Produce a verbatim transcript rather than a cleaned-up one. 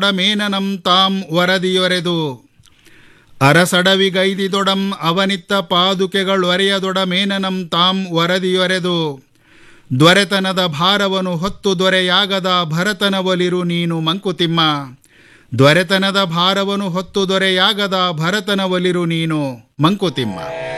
ಮೇನನಂ ತಾಂ ವರದಿಯೊರೆದು ಅರಸಡವಿಗೈದಿದೊಡಂ ಅವನಿತ್ತ ಪಾದುಕೆಗಳೊರೆಯದೊಡ ಮೇನನಂ ತಾಂ ವರದಿಯೊರೆದು ದೊರೆತನದ ಭಾರವನು ಹೊತ್ತು ದೊರೆಯಾಗದ ಭರತನ ಒಲಿರು ನೀನು ಮಂಕುತಿಮ್ಮ. ದೊರೆತನದ ಭಾರವನು ಹೊತ್ತು ದೊರೆಯಾಗದ ಭರತನ ಒಲಿರು ನೀನು ಮಂಕುತಿಮ್ಮ.